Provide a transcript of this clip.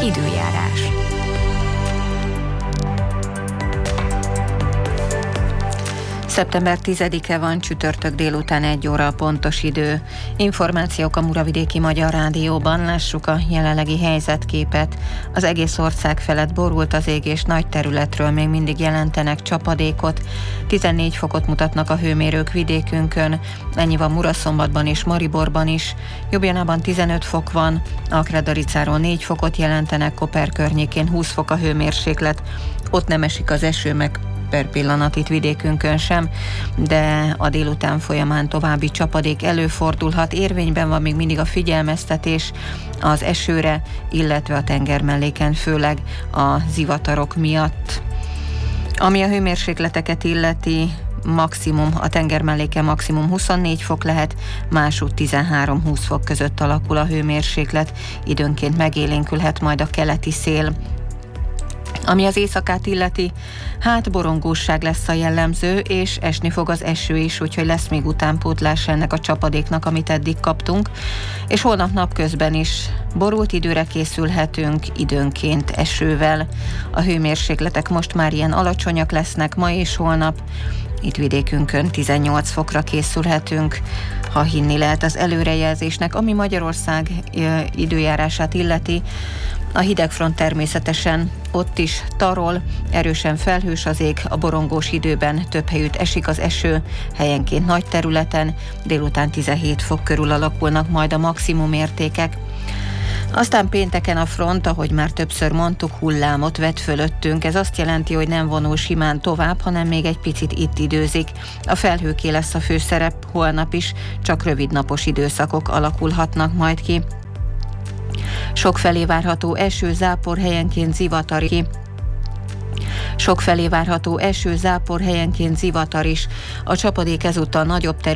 Időjárás. Szeptember 10-e van, csütörtök délután 1 óra a pontos idő. Információk a Muravidéki Magyar Rádióban, lássuk a jelenlegi helyzetképet. Az egész ország felett borult az ég, és nagy területről még mindig jelentenek csapadékot. 14 fokot mutatnak a hőmérők vidékünkön, ennyi van Muraszombatban és Mariborban is. Jobbjanában 15 fok van, Akredaricáról 4 fokot jelentenek, Koper környékén 20 fok a hőmérséklet. Ott nem esik az eső, meg per pillanat itt vidékünkön sem, de a délután folyamán további csapadék előfordulhat. Érvényben van még mindig a figyelmeztetés az esőre, illetve a tengermelléken, főleg a zivatarok miatt. Ami a hőmérsékleteket illeti, maximum a tengermelléken maximum 24 fok lehet, másút 13-20 fok között alakul a hőmérséklet, időnként megélénkülhet majd a keleti szél. Ami az éjszakát illeti, borongósság lesz a jellemző, és esni fog az eső is, úgyhogy lesz még utánpótlás ennek a csapadéknak, amit eddig kaptunk, és holnap napközben is borult időre készülhetünk, időnként esővel. A hőmérsékletek most már ilyen alacsonyak lesznek ma és holnap, itt vidékünkön 18 fokra készülhetünk, ha hinni lehet az előrejelzésnek. Ami Magyarország időjárását illeti, a hidegfront természetesen ott is tarol, erősen felhős az ég, a borongós időben több helyütt esik az eső, helyenként nagy területen, délután 17 fok körül alakulnak majd a maximum értékek. Aztán pénteken a front, ahogy már többször mondtuk, hullámot vet fölöttünk. Ez azt jelenti, hogy nem vonul simán tovább, hanem még egy picit itt időzik. A felhőké lesz a főszerep holnap is, csak rövid napos időszakok alakulhatnak majd ki. Sokfelé várható eső, zápor, helyenként zivatar is. A csapadék ezúttal nagyobb területet